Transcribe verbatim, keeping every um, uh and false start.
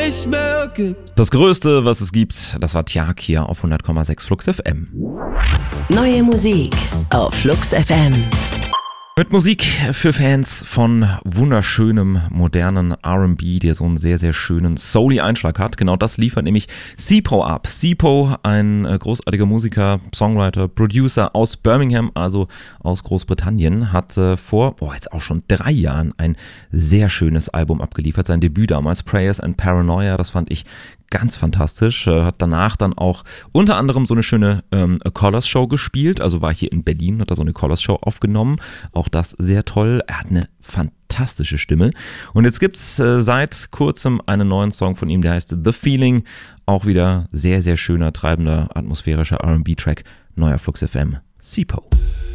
nicht mehr gibt. Das Größte, was es gibt, das war Tjag hier auf hundert Komma sechs Flux F M. Neue Musik auf Flux F M. Mit Musik für Fans von wunderschönem, modernen R and B, der so einen sehr, sehr schönen souly Einschlag hat. Genau das liefert nämlich Sipo ab. Sipo, ein großartiger Musiker, Songwriter, Producer aus Birmingham, also aus Großbritannien, hat äh, vor, boah, jetzt auch schon drei Jahren ein sehr schönes Album abgeliefert. Sein Debüt damals, Prayers and Paranoia, das fand ich ganz fantastisch. Äh, hat danach dann auch unter anderem so eine schöne ähm, Colors Show gespielt, also war hier in Berlin, hat da so eine Colors Show aufgenommen. Auch das sehr toll. Er hat eine fantastische Stimme. Und jetzt gibt's äh, seit kurzem einen neuen Song von ihm, der heißt The Feeling. Auch wieder sehr, sehr schöner, treibender, atmosphärischer R and B-Track. Neuer Flux F M. Sipo.